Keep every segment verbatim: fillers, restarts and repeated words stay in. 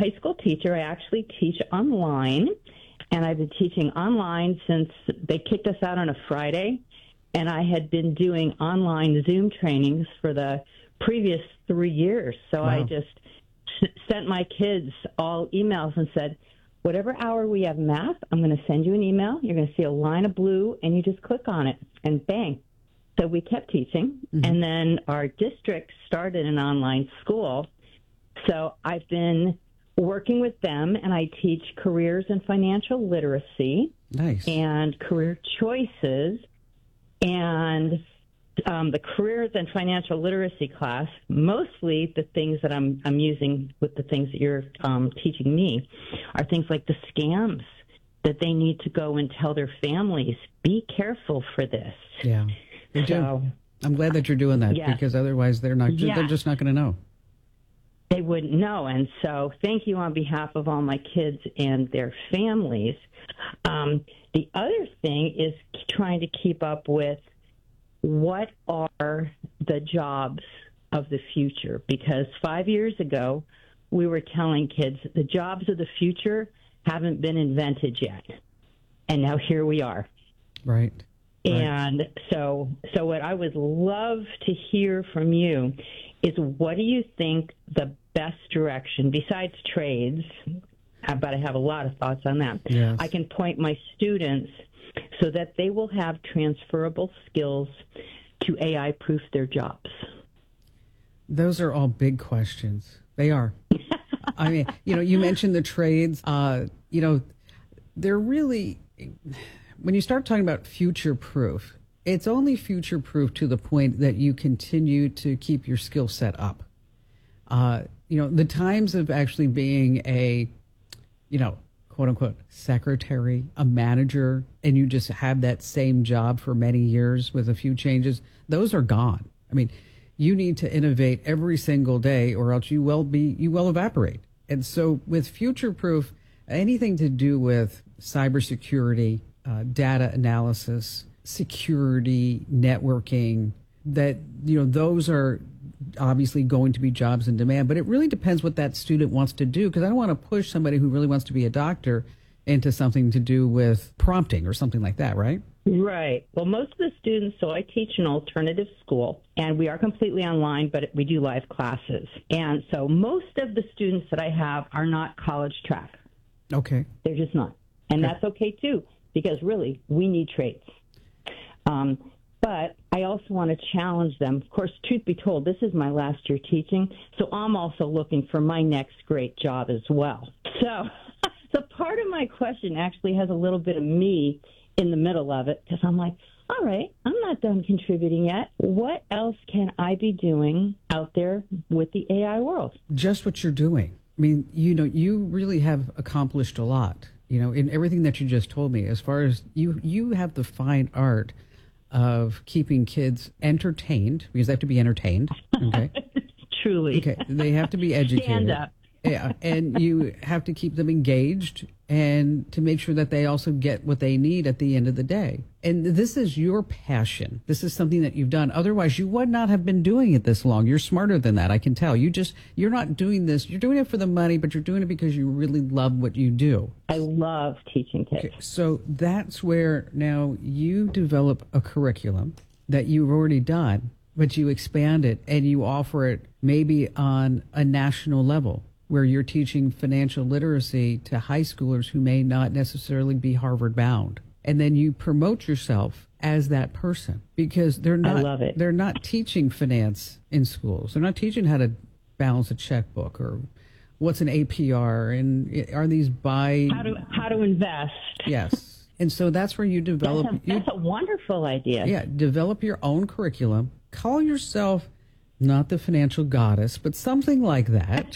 high school teacher. I actually teach online, and I've been teaching online since they kicked us out on a Friday. And I had been doing online Zoom trainings for the previous three years. So wow. I just sent my kids all emails and said, whatever hour we have math, I'm going to send you an email. You're going to see a line of blue, and you just click on it, and bang. So we kept teaching, mm-hmm. and then our district started an online school. So I've been working with them, and I teach careers and financial literacy nice. and career choices. And um, the careers and financial literacy class, mostly the things that I'm I'm using with the things that you're um, teaching me, are things like the scams that they need to go and tell their families, be careful for this. Yeah, they so, do. I'm glad that you're doing that yes. because otherwise they're not. Yes. They're just not going to know. They wouldn't know. And so thank you on behalf of all my kids and their families. Um, the other thing is trying to keep up with what are the jobs of the future, because five years ago we were telling kids the jobs of the future haven't been invented yet. And now here we are. Right. right. And so, so what I would love to hear from you is, what do you think the best direction, besides trades, but I have a lot of thoughts on that, yes. I can point my students so that they will have transferable skills to A I-proof their jobs? Those are all big questions. They are. I mean, you know, you mentioned the trades. Uh, you know, they're really, when you start talking about future-proof, it's only future-proof to the point that you continue to keep your skill set up. Uh, you know, the times of actually being a, you know, quote unquote, secretary, a manager, and you just have that same job for many years with a few changes, those are gone. I mean, you need to innovate every single day or else you will be, you will evaporate. And so with future-proof, anything to do with cybersecurity, uh, data analysis, security, networking, that, you know, those are obviously going to be jobs in demand, but it really depends what that student wants to do, because I don't want to push somebody who really wants to be a doctor into something to do with prompting or something like that, right? Right. Well, most of the students, so I teach an alternative school, and we are completely online, but we do live classes. And so most of the students that I have are not college track. Okay. They're just not. And okay. that's okay, too, because really, we need trades. Um, but I also want to challenge them. Of course, truth be told, this is my last year teaching, so I'm also looking for my next great job as well. So, so part of my question actually has a little bit of me in the middle of it, because I'm like, all right, I'm not done contributing yet. What else can I be doing out there with the A I world? Just what you're doing. I mean, you know, you really have accomplished a lot, you know, in everything that you just told me. As far as you, you have the fine art of keeping kids entertained, because they have to be entertained. Okay. Truly. Okay. They have to be educated. Stand up. Yeah. And you have to keep them engaged and to make sure that they also get what they need at the end of the day. And this is your passion. This is something that you've done. Otherwise, you would not have been doing it this long. You're smarter than that, I can tell. You just, you're not doing this. You're doing it for the money, but you're doing it because you really love what you do. I love teaching kids. Okay, so that's where now you develop a curriculum that you've already done, but you expand it and you offer it maybe on a national level, where you're teaching financial literacy to high schoolers who may not necessarily be Harvard bound. And then you promote yourself as that person, because they're not, I love it. They're not teaching finance in schools. They're not teaching how to balance a checkbook or what's an A P R and are these by how to how to invest. Yes. And so that's where you develop. That's a, that's you, a wonderful idea. Yeah. Develop your own curriculum. Call yourself not the financial goddess, but something like that.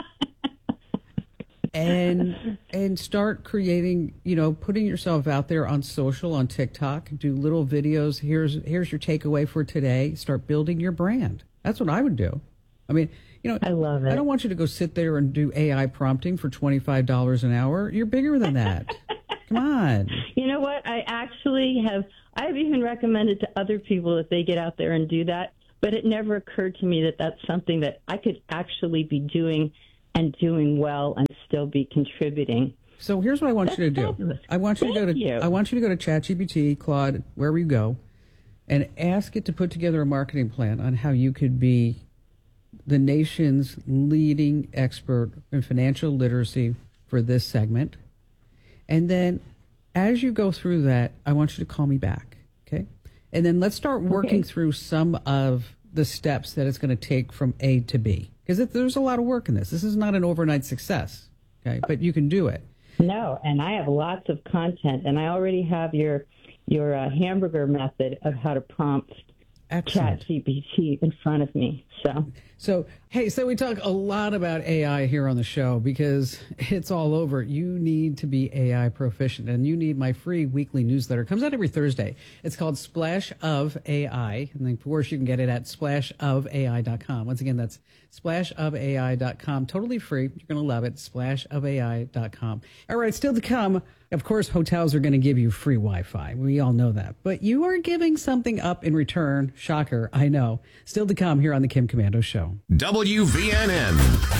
And and start creating, you know, putting yourself out there on social, on TikTok, do little videos. Here's here's your takeaway for today. Start building your brand. That's what I would do. I mean, you know, I love it. I don't want you to go sit there and do A I prompting for twenty-five dollars an hour. You're bigger than that. Come on. You know what? I actually have, I've even recommended to other people that they get out there and do that, but it never occurred to me that that's something that I could actually be doing and doing well and still be contributing. So here's what I want That's you to do. fabulous. I want you to go Thank to you. I want you to go to ChatGPT, Claude, wherever you go, and ask it to put together a marketing plan on how you could be the nation's leading expert in financial literacy for this segment. And then as you go through that, I want you to call me back, okay? And then let's start working Okay. through some of the steps that it's going to take from A to B. Because there's a lot of work in this. This is not an overnight success, okay? But you can do it. No, and I have lots of content, and I already have your your uh, hamburger method of how to prompt Excellent. ChatGPT in front of me. So, So, hey, so we talk a lot about A I here on the show because it's all over. You need to be A I proficient, and you need my free weekly newsletter. It comes out every Thursday. It's called Splash of A I, and of course you can get it at splash of A I dot com. Once again, that's splash of A I dot com. Totally free. You're going to love it. splash of A I dot com. All right, still to come. Of course, hotels are going to give you free Wi-Fi. We all know that. But you are giving something up in return. Shocker, I know. Still to come here on the Kim Komando Show. W V N N.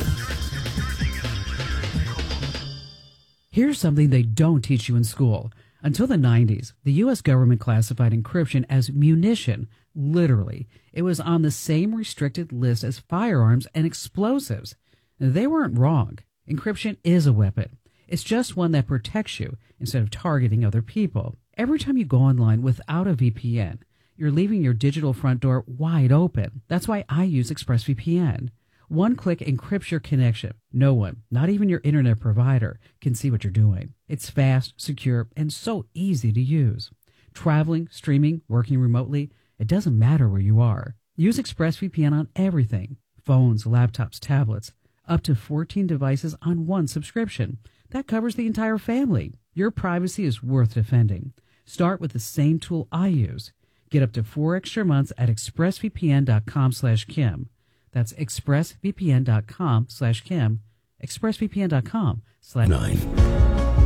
Here's something they don't teach you in school. Until the nineties, the U S government classified encryption as munition. Literally, it was on the same restricted list as firearms and explosives. They weren't wrong. Encryption is a weapon. It's just one that protects you instead of targeting other people. Every time you go online without a V P N, you're leaving your digital front door wide open. That's why I use ExpressVPN. One-click encrypts your connection. No one, not even your internet provider, can see what you're doing. It's fast, secure, and so easy to use. Traveling, streaming, working remotely, it doesn't matter where you are. Use ExpressVPN on everything. Phones, laptops, tablets. Up to fourteen devices on one subscription. That covers the entire family. Your privacy is worth defending. Start with the same tool I use. Get up to four extra months at expressvpn.com slash Kim. That's expressvpn.com slash Kim. expressvpn.com slash Nine.